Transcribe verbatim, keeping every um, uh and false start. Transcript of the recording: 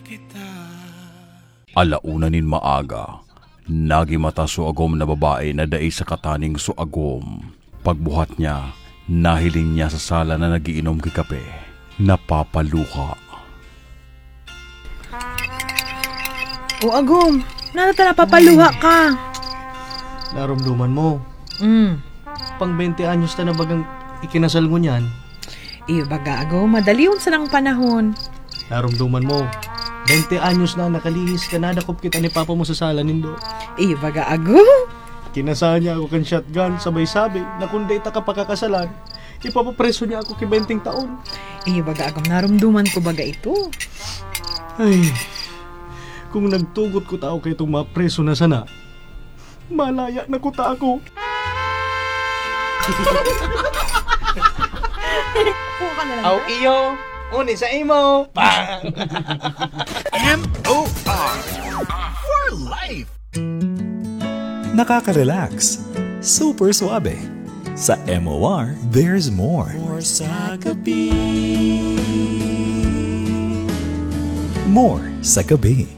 Alauna nin maaga, nagimata suagom na babae na dai sa kataning suagom. Pagbuhat niya, nahiling niya sa sala na nagiinom kay kape. Napapaluha. O agom, natata napapaluha ka. Naramduman mo. Mm. Pang twenty anyos na na bagang ikinasal mo niyan. Iyo baga agom, madalion sa ng panahon. Naramduman mo. twenty anyos na nakalihis ka na nakop kita ni Papa mo sa sala nindo. Iyo baga agom. Kinasal niya ako kan shotgun, sabay-sabi na kung di ta ka pakakasalan, ipapapreso niya ako kay twenty taon. Iyo baga agom, naramduman ko baga ito. Ay, kung nagtugot ko tao kay itong mapreso na sana, malaya na ko ta ako. Aw iyo, uni sa imo. Bang! M O R for life. Nakaka-relax. Super suabe. Sa M O R, there's more. More sa gabi. More sa gabi.